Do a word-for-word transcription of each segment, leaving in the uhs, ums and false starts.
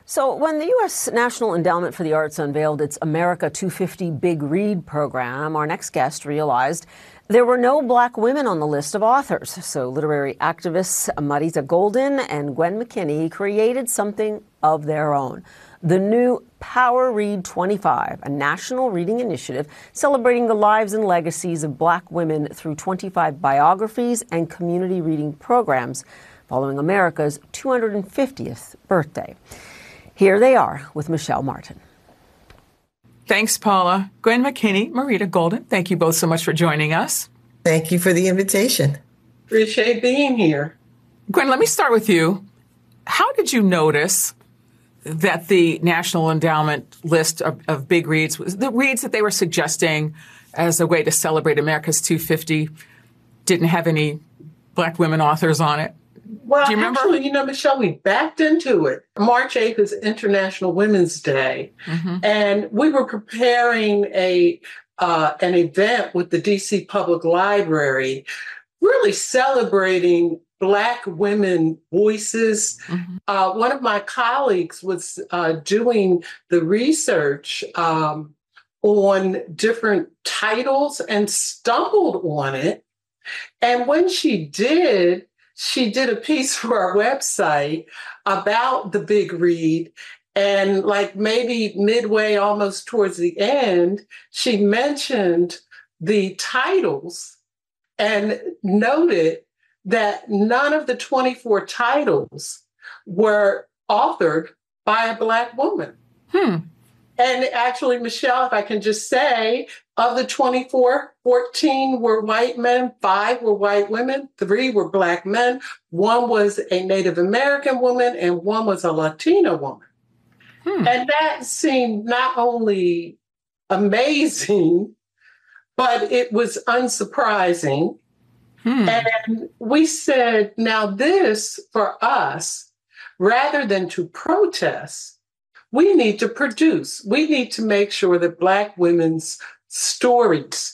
So when the U S National Endowment for the Arts unveiled its America two fifty Big Read program, our next guest realized there were no Black women on the list of authors. So literary activists Marita Golden and Gwen McKinney created something of their own. The new Power Read twenty-five, a national reading initiative celebrating the lives and legacies of Black women through twenty-five biographies and community reading programs following America's two hundred fiftieth birthday. Here they are with Michelle Martin. Thanks, Paula. Gwen McKinney, Marita Golden, thank you both so much for joining us. Thank you for the invitation. Appreciate being here. Gwen, let me start with you. How did you notice that the National Endowment list of, of big reads, the reads that they were suggesting as a way to celebrate America's two fifty, didn't have any Black women authors on it? Well, Do you remember? Actually, you know, Michelle, we backed into it. March eighth is International Women's Day, mm-hmm. and we were preparing a uh, an event with the D C Public Library, really celebrating Black women voices. Mm-hmm. Uh, one of my colleagues was uh, doing the research um, on different titles and stumbled on it. And when she did, she did a piece for our website about the Big Read. And like maybe midway, almost towards the end, she mentioned the titles and noted that none of the twenty-four titles were authored by a Black woman. Hmm. And actually, Michelle, if I can just say, of the twenty-four, fourteen were white men, five were white women, three were Black men, one was a Native American woman, and one was a Latina woman. Hmm. And that seemed not only amazing, but it was unsurprising. Hmm. And we said, now this, for us, rather than to protest, we need to produce. We need to make sure that Black women's stories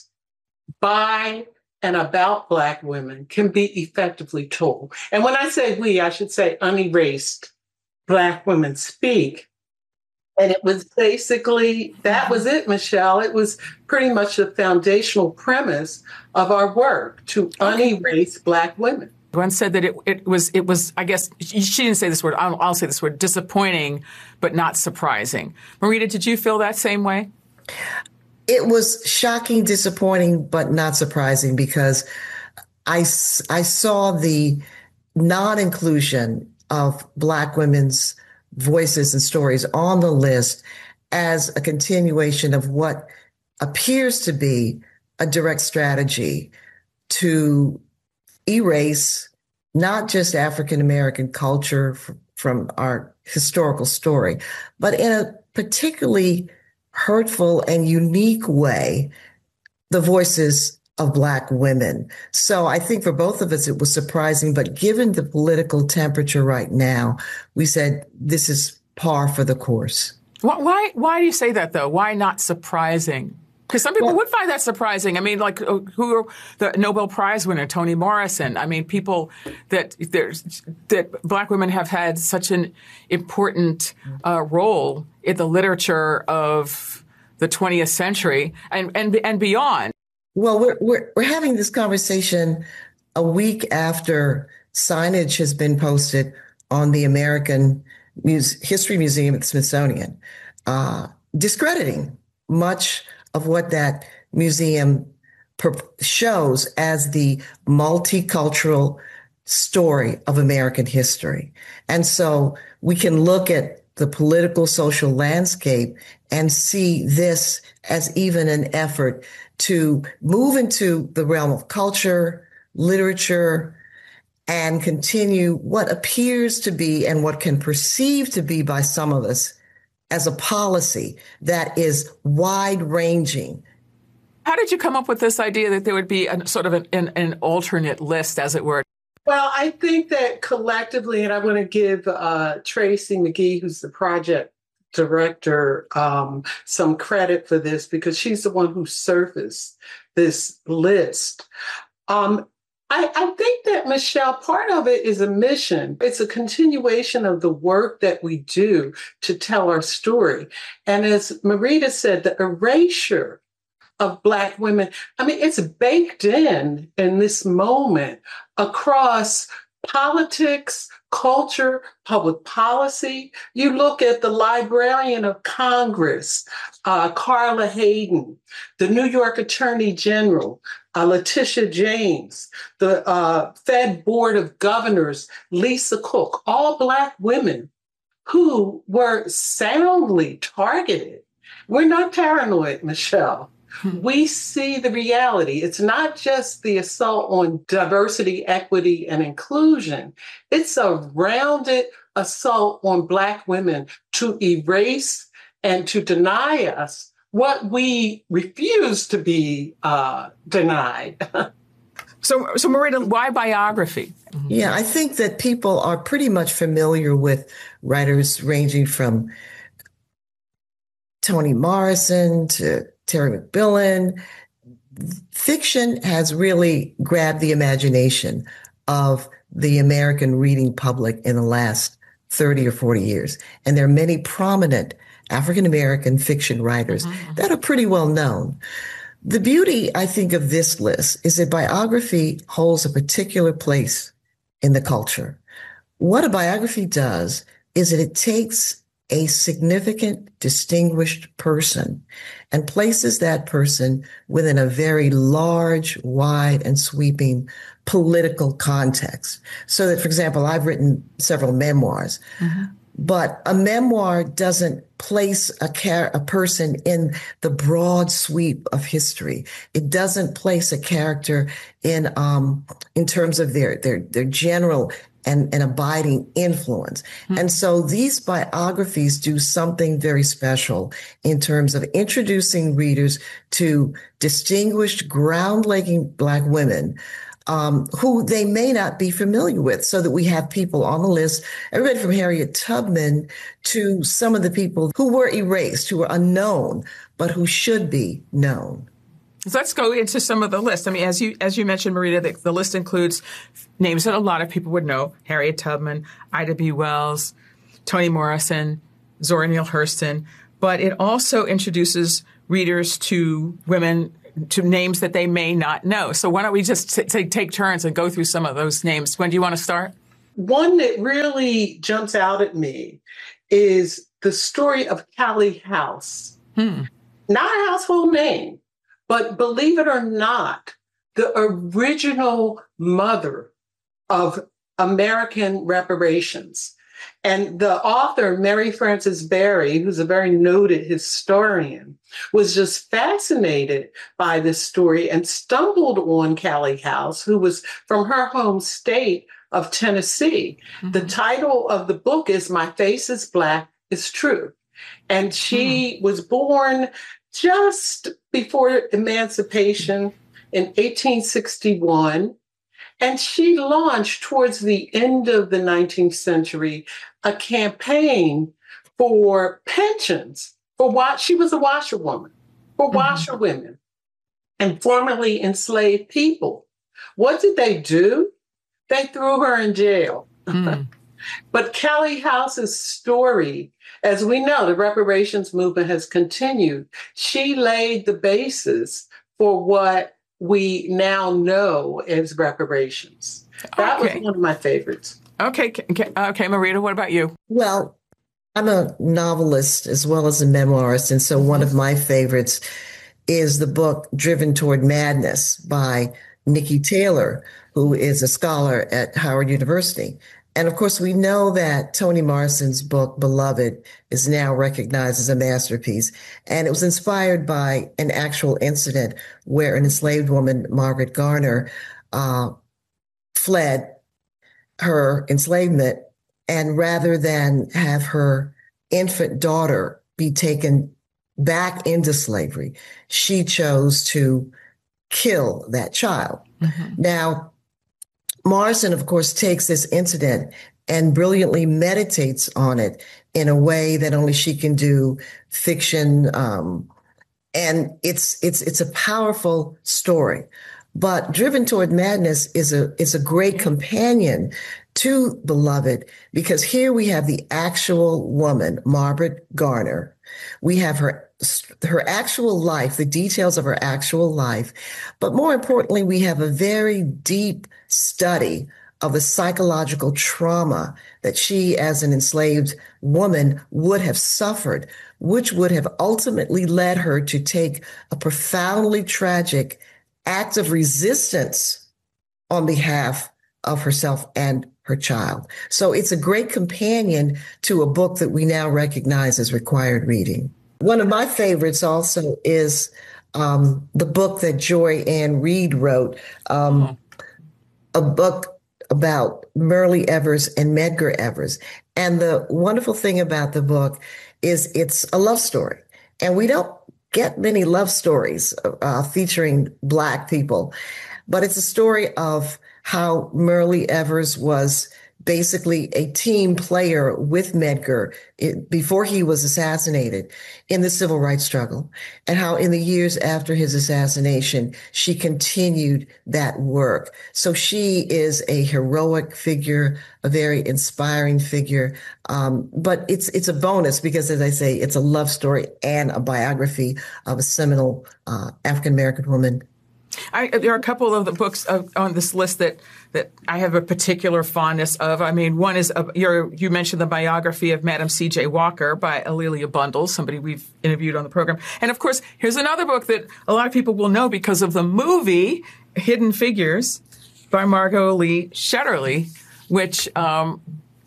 by and about Black women can be effectively told. And when I say we, I should say unerased Black women speak. And it was basically, that was it, Michelle. It was pretty much the foundational premise of our work, to unerase Black women. Gwen said that it, it was, it was, I guess, she didn't say this word, I'll, I'll say this word, disappointing, but not surprising. Marita, did you feel that same way? It was shocking, disappointing, but not surprising, because I, I saw the non-inclusion of Black women's voices and stories on the list as a continuation of what appears to be a direct strategy to erase not just African American culture f- from our historical story, but in a particularly hurtful and unique way, the voices of Black women. So I think for both of us, it was surprising, but given the political temperature right now, we said, this is par for the course. Why, why, why do you say that, though? Why not surprising? Because some people well, would find that surprising. I mean, like who are the Nobel Prize winner, Toni Morrison. I mean, people that there's that Black women have had such an important uh, role in the literature of the twentieth century and and and beyond. Well, we're we're we're having this conversation a week after signage has been posted on the American Muse- History Museum at the Smithsonian, uh, discrediting much of what that museum per- shows as the multicultural story of American history. And so we can look at the political social landscape and see this as even an effort to move into the realm of culture, literature, and continue what appears to be and what can perceive to be by some of us as a policy that is wide-ranging. How did you come up with this idea that there would be a sort of an, an, an alternate list, as it were? Well, I think that collectively, and I want to give uh, Tracy McGee, who's the project director, um, some credit for this, because she's the one who surfaced this list. Um, I, I think that, Michelle, part of it is a mission. It's a continuation of the work that we do to tell our story. And as Marita said, the erasure of Black women, I mean, it's baked in in this moment across politics, culture, public policy. You look at the Librarian of Congress, uh, Carla Hayden, the New York Attorney General, uh, Letitia James, the uh, Fed Board of Governors, Lisa Cook, all Black women who were soundly targeted. We're not paranoid, Michelle. We see the reality. It's not just the assault on diversity, equity, and inclusion. It's a rounded assault on Black women to erase and to deny us what we refuse to be uh, denied. So, so Marita, why biography? Yeah, I think that people are pretty much familiar with writers ranging from Toni Morrison to Terry McMillan. Fiction has really grabbed the imagination of the American reading public in the last thirty or forty years. And there are many prominent African-American fiction writers mm-hmm. that are pretty well known. The beauty, I think, of this list is that biography holds a particular place in the culture. What a biography does is that it takes a significant, distinguished person and places that person within a very large, wide, and sweeping political context. So that, for example, I've written several memoirs, mm-hmm. but a memoir doesn't place a, car- a person in the broad sweep of history. It doesn't place a character in um, in terms of their their their general and an abiding influence. Mm-hmm. And so these biographies do something very special in terms of introducing readers to distinguished, groundbreaking Black women um, who they may not be familiar with, so that we have people on the list, everybody from Harriet Tubman to some of the people who were erased, who were unknown, but who should be known. So let's go into some of the list. I mean, as you as you mentioned, Marita, the, the list includes names that a lot of people would know: Harriet Tubman, Ida B. Wells, Toni Morrison, Zora Neale Hurston. But it also introduces readers to women, to names that they may not know. So why don't we just t- t- take turns and go through some of those names? When do you want to start? One that really jumps out at me is the story of Callie House. Hmm. Not a household name. But believe it or not, the original mother of American reparations. And the author, Mary Frances Berry, who's a very noted historian, was just fascinated by this story and stumbled on Callie House, who was from her home state of Tennessee. Mm-hmm. The title of the book is My Face is Black, It's True. And she mm-hmm. was born just before emancipation in eighteen sixty-one. And she launched towards the end of the nineteenth century a campaign for pensions for what she was a washerwoman, for mm-hmm. washerwomen and formerly enslaved people. What did they do? They threw her in jail. Mm. But Callie House's story, as we know, the reparations movement has continued. She laid the basis for what we now know as reparations. That okay. was one of my favorites. Okay. Okay, Marita, what about you? Well, I'm a novelist as well as a memoirist. And so one of my favorites is the book Driven Toward Madness by Nikki Taylor, who is a scholar at Howard University. And of course, we know that Toni Morrison's book, Beloved, is now recognized as a masterpiece. And it was inspired by an actual incident where an enslaved woman, Margaret Garner, uh, fled her enslavement. And rather than have her infant daughter be taken back into slavery, she chose to kill that child. Mm-hmm. Now, Morrison, of course, takes this incident and brilliantly meditates on it in a way that only she can do, fiction. Um, and it's it's it's a powerful story. But Driven Toward Madness is a is a great companion to Beloved, because here we have the actual woman, Margaret Garner. We have her her actual life, the details of her actual life. But more importantly, we have a very deep study of the psychological trauma that she, as an enslaved woman, would have suffered, which would have ultimately led her to take a profoundly tragic act of resistance on behalf of herself and her child. So it's a great companion to a book that we now recognize as required reading. One of my favorites also is um, the book that Joy Ann Reid wrote, um, a book about Myrlie Evers and Medgar Evers. And the wonderful thing about the book is it's a love story. And we don't get many love stories uh, featuring Black people, but it's a story of how Myrlie Evers was basically a team player with Medgar it, before he was assassinated in the civil rights struggle, and how in the years after his assassination, she continued that work. So she is a heroic figure, a very inspiring figure. Um, but it's it's a bonus because, as I say, it's a love story and a biography of a seminal uh, African-American woman. I, there are a couple of the books of, on this list that, that I have a particular fondness of. I mean, one is, a, your, you mentioned the biography of Madam C J Walker by A'Lelia Bundles, somebody we've interviewed on the program. And of course, here's another book that a lot of people will know because of the movie Hidden Figures by Margot Lee Shetterly, which, um,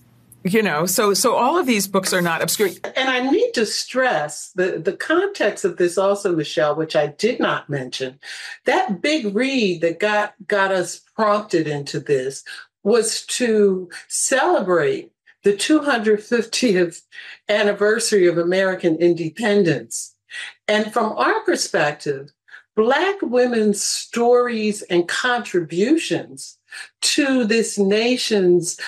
you know, so so all of these books are not obscure. And I need to stress the, the context of this also, Michelle, which I did not mention. That big read that got, got us prompted into this was to celebrate the two hundred fiftieth anniversary of American independence. And from our perspective, Black women's stories and contributions to this nation's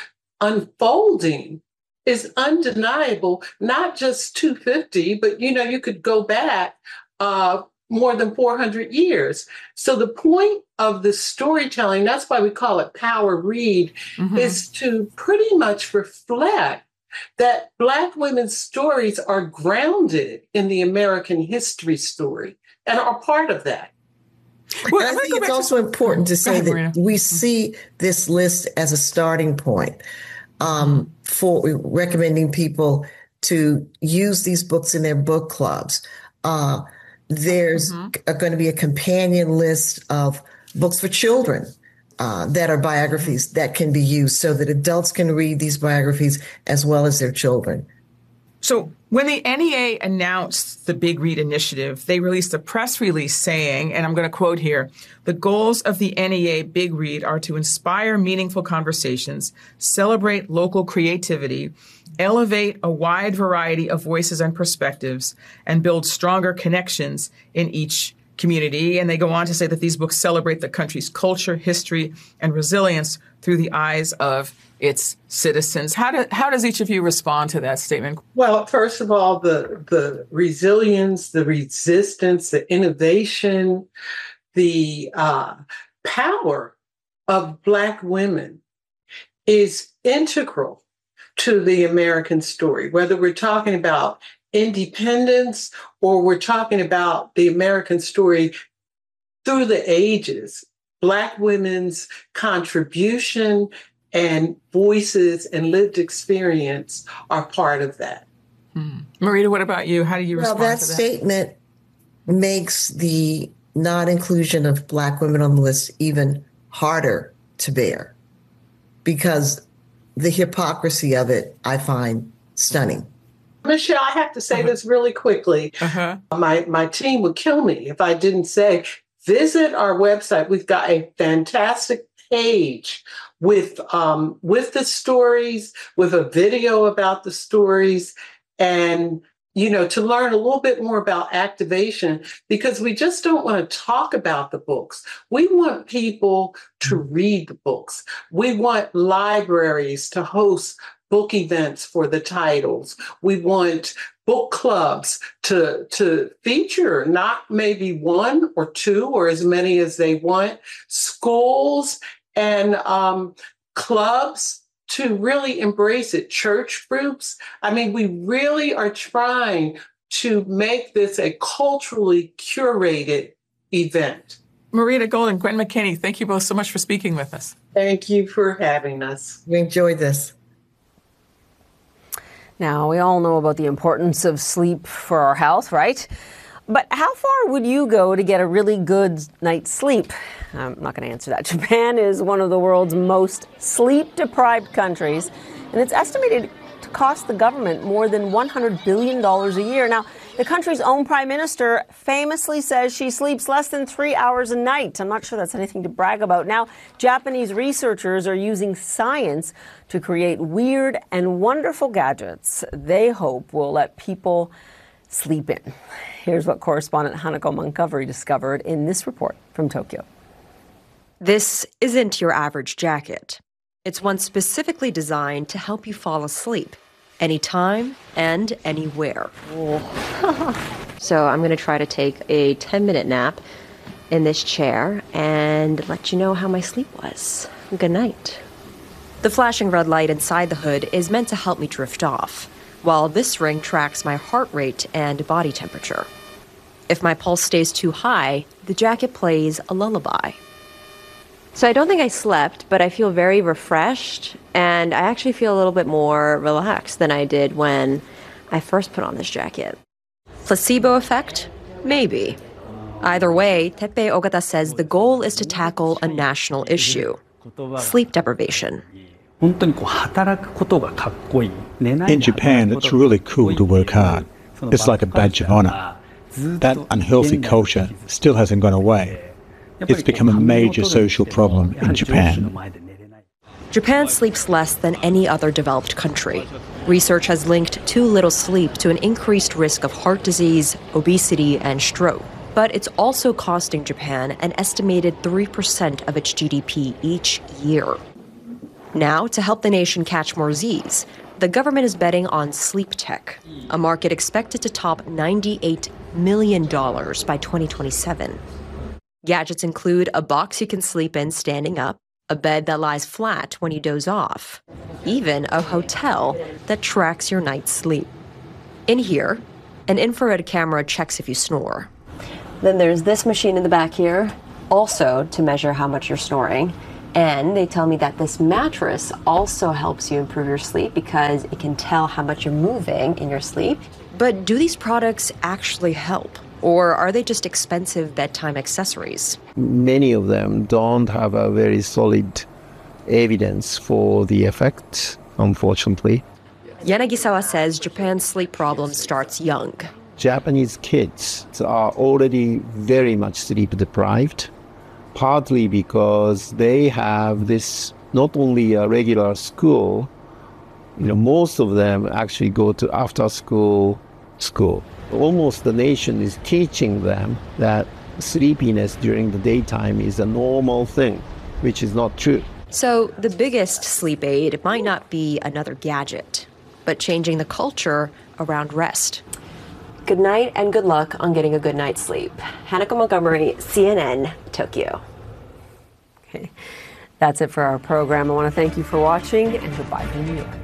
unfolding is undeniable, not just two hundred fifty, but, you know, you could go back uh, more than four hundred years. So the point of the storytelling, that's why we call it Power Read, mm-hmm. is to pretty much reflect that Black women's stories are grounded in the American history story and are part of that. Well, I think it's also to- important to say ahead, that we see this list as a starting point um, for recommending people to use these books in their book clubs. Uh, there's mm-hmm. going to be a companion list of books for children uh, that are biographies that can be used so that adults can read these biographies as well as their children. So when the N E A announced the Big Read Initiative, they released a press release saying, and I'm going to quote here, the goals of the N E A Big Read are to inspire meaningful conversations, celebrate local creativity, elevate a wide variety of voices and perspectives, and build stronger connections in each community. And they go on to say that these books celebrate the country's culture, history, and resilience through the eyes of its citizens. How do, how does each of you respond to that statement? Well, first of all, the, the resilience, the resistance, the innovation, the uh, power of Black women is integral to the American story, whether we're talking about independence or we're talking about the American story through the ages. Black women's contribution and voices and lived experience are part of that. Hmm. Marita, what about you? How do you well, respond that to that? That statement makes the non-inclusion of Black women on the list even harder to bear because the hypocrisy of it, I find stunning. Michelle, I have to say uh-huh. this really quickly. Uh-huh. My, my team would kill me if I didn't say, visit our website. We've got a fantastic page with um, with the stories, with a video about the stories, and, you know, to learn a little bit more about activation, because we just don't want to talk about the books. We want people to read the books. We want libraries to host book events for the titles. We want book clubs to, to feature not maybe one or two or as many as they want. Schools and um, clubs to really embrace it. Church groups. I mean, we really are trying to make this a culturally curated event. Marita Gold and Gwen McKinney, thank you both so much for speaking with us. Thank you for having us. We enjoyed this. Now, we all know about the importance of sleep for our health, right? But how far would you go to get a really good night's sleep? I'm not going to answer that. Japan is one of the world's most sleep-deprived countries, and it's estimated to cost the government more than one hundred billion dollars a year. Now, the country's own prime minister famously says she sleeps less than three hours a night. I'm not sure that's anything to brag about. Now, Japanese researchers are using science to create weird and wonderful gadgets they hope will let people sleep in. Here's what correspondent Hanako Montgomery discovered in this report from Tokyo. This isn't your average jacket. It's one specifically designed to help you fall asleep anytime and anywhere. So I'm going to try to take a ten-minute nap in this chair and let you know how my sleep was. Good night. The flashing red light inside the hood is meant to help me drift off, while this ring tracks my heart rate and body temperature. If my pulse stays too high, the jacket plays a lullaby. So I don't think I slept, but I feel very refreshed, and I actually feel a little bit more relaxed than I did when I first put on this jacket. Placebo effect? Maybe. Either way, Teppei Ogata says the goal is to tackle a national issue: sleep deprivation. In Japan, it's really cool to work hard. It's like a badge of honor. That unhealthy culture still hasn't gone away. It's become a major social problem in Japan. Japan sleeps less than any other developed country. Research has linked too little sleep to an increased risk of heart disease, obesity, and stroke. But it's also costing Japan an estimated three percent of its G D P each year. Now, to help the nation catch more Z's, the government is betting on sleep tech, a market expected to top ninety-eight million dollars by twenty twenty-seven. Gadgets include a box you can sleep in standing up, a bed that lies flat when you doze off, even a hotel that tracks your night's sleep. In here, an infrared camera checks if you snore. Then there's this machine in the back here, also to measure how much you're snoring. And they tell me that this mattress also helps you improve your sleep because it can tell how much you're moving in your sleep. But do these products actually help? Or are they just expensive bedtime accessories? Many of them don't have a very solid evidence for the effect, unfortunately. Yanagisawa says Japan's sleep problem starts young. Japanese kids are already very much sleep deprived, partly because they have this not only a regular school, you know, most of them actually go to after school school. Almost the nation is teaching them that sleepiness during the daytime is a normal thing, which is not true. So the biggest sleep aid might not be another gadget, but changing the culture around rest. Good night and good luck on getting a good night's sleep. Hanako Montgomery, C N N, Tokyo. Okay, that's it for our program. I want to thank you for watching, and goodbye from New York.